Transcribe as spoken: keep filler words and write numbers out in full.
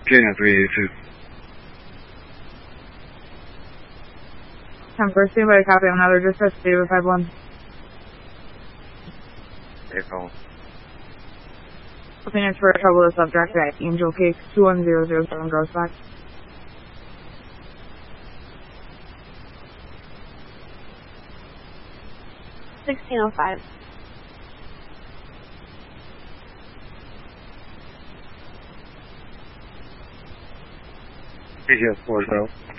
Virginia three eighty-two. ten first, anybody copy on another dispatch, David five one. April. Opinions for trouble with subject at Angel Cake two one zero zero seven Gross Back. sixteen oh five. P G S four zero.